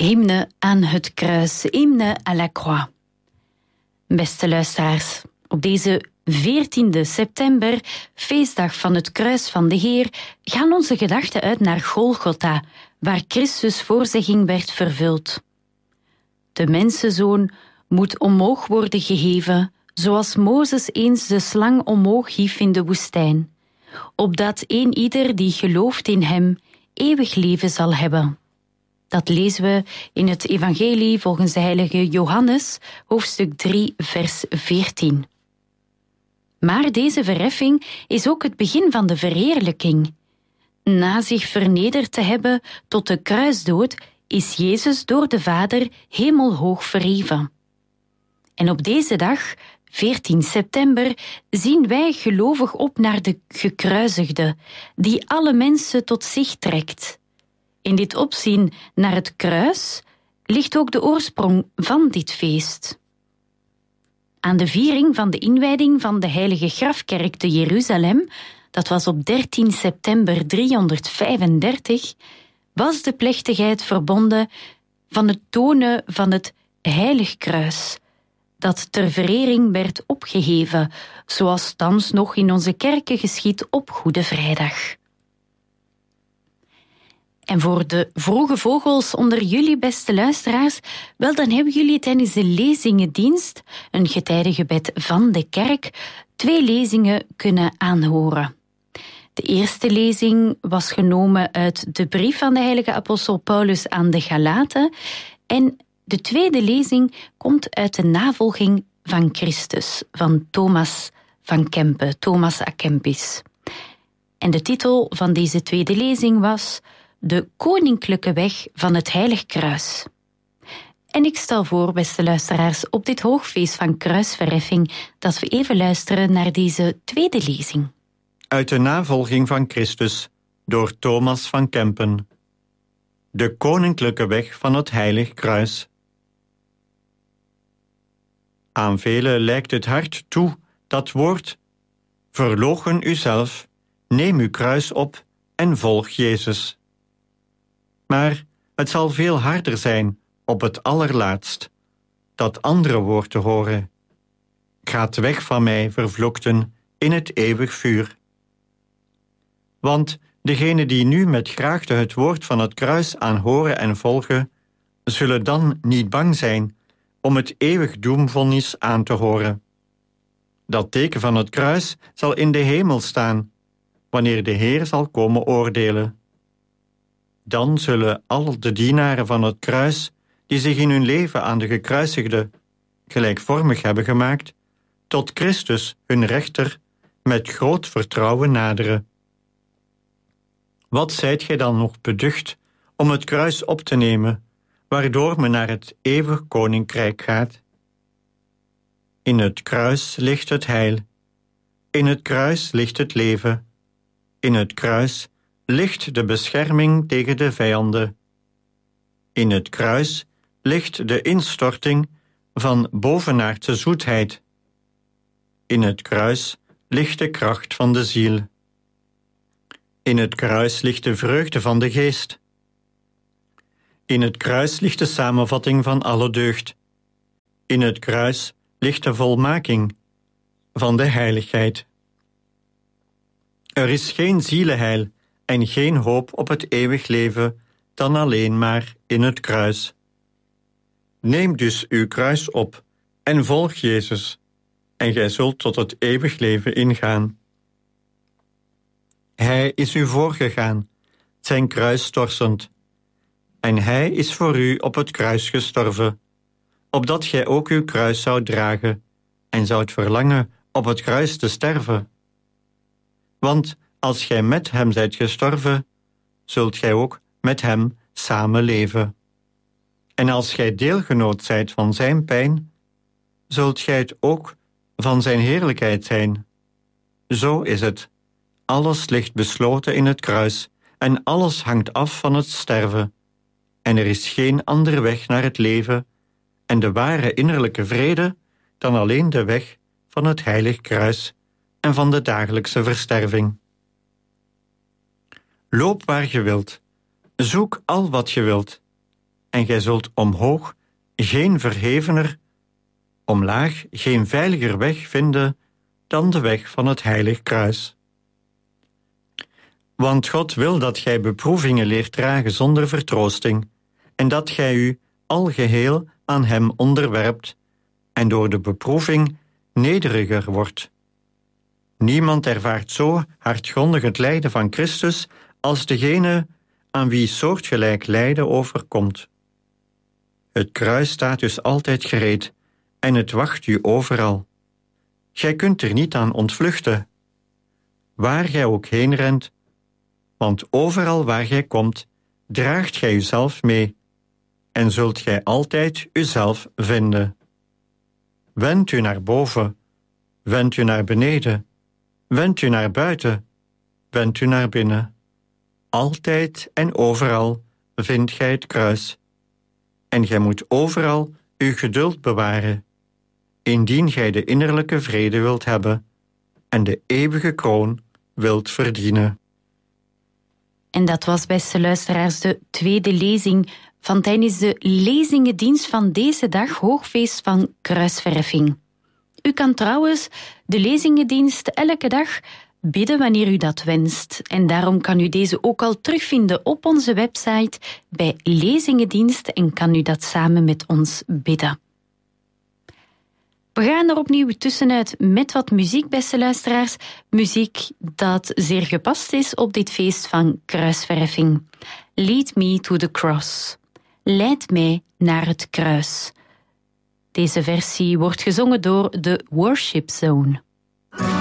Hymne aan het kruis, hymne à la croix. Beste luisteraars, op deze 14e september, feestdag van het kruis van de Heer, gaan onze gedachten uit naar Golgotha, waar Christus' voorzegging werd vervuld. De mensenzoon moet omhoog worden geheven, zoals Mozes eens de slang omhoog hief in de woestijn, opdat ieder die gelooft in hem eeuwig leven zal hebben. Dat lezen we in het evangelie volgens de heilige Johannes, hoofdstuk 3, vers 14. Maar deze verheffing is ook het begin van de verheerlijking. Na zich vernederd te hebben tot de kruisdood, is Jezus door de Vader hemelhoog verheven. En op deze dag, 14 september, zien wij gelovig op naar de gekruisigde, die alle mensen tot zich trekt. In dit opzien naar het kruis ligt ook de oorsprong van dit feest. Aan de viering van de inwijding van de heilige grafkerk te Jeruzalem, dat was op 13 september 335, was de plechtigheid verbonden van het tonen van het heilig kruis, dat ter verering werd opgeheven, zoals thans nog in onze kerken geschiedt op Goede Vrijdag. En voor de vroege vogels onder jullie, beste luisteraars, wel, dan hebben jullie tijdens de lezingendienst, een getijdengebed van de kerk, 2 lezingen kunnen aanhoren. De eerste lezing was genomen uit de brief van de heilige apostel Paulus aan de Galaten en de tweede lezing komt uit de navolging van Christus, van Thomas van Kempe, Thomas à Kempis. En de titel van deze tweede lezing was De koninklijke weg van het heilig kruis. En ik stel voor, beste luisteraars, op dit hoogfeest van kruisverheffing, dat we even luisteren naar deze tweede lezing. Uit de navolging van Christus, door Thomas van Kempen. De koninklijke weg van het heilig kruis. Aan velen lijkt het hard toe, dat woord: verloochen uzelf, neem uw kruis op en volg Jezus. Maar het zal veel harder zijn op het allerlaatst dat andere woord te horen: gaat weg van mij, vervloekten, in het eeuwig vuur. Want degenen die nu met graagte het woord van het kruis aanhoren en volgen, zullen dan niet bang zijn om het eeuwig doemvonnis aan te horen. Dat teken van het kruis zal in de hemel staan, wanneer de Heer zal komen oordelen. Dan zullen al de dienaren van het kruis, die zich in hun leven aan de gekruisigde gelijkvormig hebben gemaakt, tot Christus, hun rechter, met groot vertrouwen naderen. Wat zijt gij dan nog beducht om het kruis op te nemen, waardoor men naar het eeuwig koninkrijk gaat? In het kruis ligt het heil. In het kruis ligt het leven. In het kruis ligt de bescherming tegen de vijanden. In het kruis ligt de instorting van bovenaardse zoetheid. In het kruis ligt de kracht van de ziel. In het kruis ligt de vreugde van de geest. In het kruis ligt de samenvatting van alle deugd. In het kruis ligt de volmaking van de heiligheid. Er is geen zielenheil en geen hoop op het eeuwig leven dan alleen maar in het kruis. Neem dus uw kruis op en volg Jezus, en gij zult tot het eeuwig leven ingaan. Hij is u voorgegaan, zijn kruis torsend, en hij is voor u op het kruis gestorven, opdat gij ook uw kruis zoudt dragen en zoudt verlangen op het kruis te sterven. Want als gij met hem zijt gestorven, zult gij ook met hem samen leven. En als gij deelgenoot zijt van zijn pijn, zult gij het ook van zijn heerlijkheid zijn. Zo is het. Alles ligt besloten in het kruis en alles hangt af van het sterven. En er is geen andere weg naar het leven en de ware innerlijke vrede dan alleen de weg van het heilig kruis en van de dagelijkse versterving. Loop waar je wilt, zoek al wat je wilt, en gij zult omhoog geen verhevener, omlaag geen veiliger weg vinden dan de weg van het heilig kruis. Want God wil dat gij beproevingen leert dragen zonder vertroosting, en dat gij u al geheel aan hem onderwerpt, en door de beproeving nederiger wordt. Niemand ervaart zo hardgrondig het lijden van Christus als degene aan wie soortgelijk lijden overkomt. Het kruis staat dus altijd gereed en het wacht u overal. Gij kunt er niet aan ontvluchten, waar gij ook heen rent, want overal waar gij komt, draagt gij uzelf mee en zult gij altijd uzelf vinden. Wend u naar boven, wend u naar beneden, wend u naar buiten, wend u naar binnen. Altijd en overal vindt gij het kruis. En gij moet overal uw geduld bewaren, indien gij de innerlijke vrede wilt hebben en de eeuwige kroon wilt verdienen. En dat was, beste luisteraars, de tweede lezing van tijdens de lezingendienst van deze dag, hoogfeest van kruisverheffing. U kan trouwens de lezingendienst elke dag bidden wanneer u dat wenst. En daarom kan u deze ook al terugvinden op onze website bij lezingendienst en kan u dat samen met ons bidden. We gaan er opnieuw tussenuit met wat muziek, beste luisteraars. Muziek dat zeer gepast is op dit feest van kruisverheffing. Lead me to the cross. Leid mij naar het kruis. Deze versie wordt gezongen door de Worship Zone.